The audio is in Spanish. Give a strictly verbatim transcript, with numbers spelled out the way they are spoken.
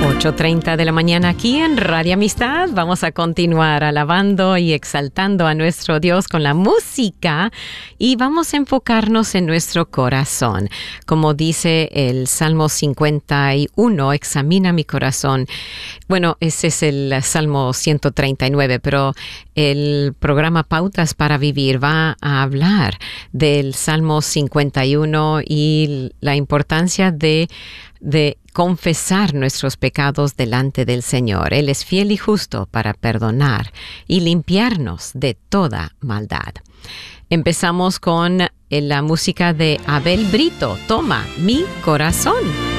ocho treinta de la mañana aquí en Radio Amistad. Vamos a continuar alabando y exaltando a nuestro Dios con la música y vamos a enfocarnos en nuestro corazón. Como dice el Salmo cincuenta y uno, examina mi corazón. Bueno, ese es el Salmo ciento treinta y nueve, pero el programa Pautas para Vivir va a hablar del Salmo cincuenta y uno y la importancia de de confesar nuestros pecados delante del Señor. Él es fiel y justo para perdonar y limpiarnos de toda maldad. Empezamos con la música de Abel Brito, Toma mi corazón.